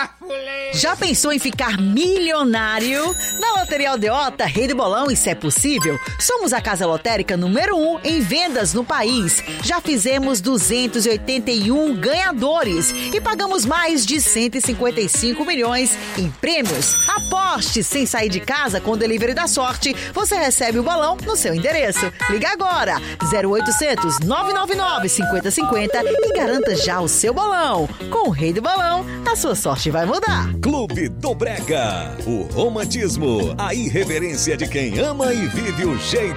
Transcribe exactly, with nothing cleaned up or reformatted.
Bafulê! Já pensou em ficar milionário? Na Loteria Aldeota, Rei do Bolão, isso é possível? Somos a casa lotérica número um em vendas no país. Já fizemos duzentos e oitenta e um ganhadores e pagamos mais de cento e cinquenta e cinco milhões em prêmios. Aposte sem sair de casa com o Delivery da Sorte. Você recebe o bolão no seu endereço. Liga agora, zero oitocentos, nove nove nove, cinco zero cinco zero e garanta já o seu bolão. Com o Rei do Bolão, a sua sorte vai mudar. Clube do Brega, o romantismo, a irreverência de quem ama e vive o jeito